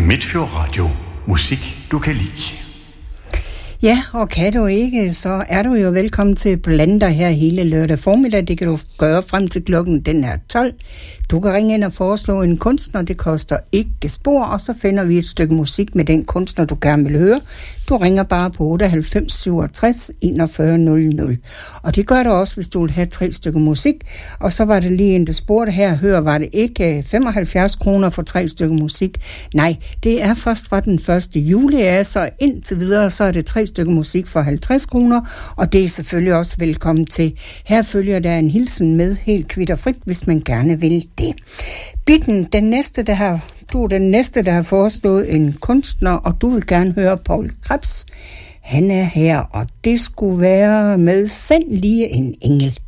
Midtfjord Radio. Musik, du kan lide. Ja, og kan du ikke, så er du jo velkommen til Blender her hele lørdag formiddag. Det kan du gøre frem til klokken den er 12. Du kan ringe ind og foreslå en kunstner, det koster ikke spor, og så finder vi et stykke musik med den kunstner, du gerne vil høre. Du ringer bare på 98 67 41 00. Og det gør du også, hvis du vil have 3 stykker musik. Og så var det lige en, der spurgte her, var det ikke 75 kroner for 3 stykker musik? Nej, det er først fra den 1. juli af, så indtil videre, så er det 3 stykker musik for 50 kroner, og det er selvfølgelig også velkommen til. Her følger der en hilsen med helt kvitterfrit, hvis man gerne vil det. Bitten, du er den næste, der har forestået en kunstner, og du vil gerne høre Poul Krebs. Han er her, og det skulle være med Send lige en engel.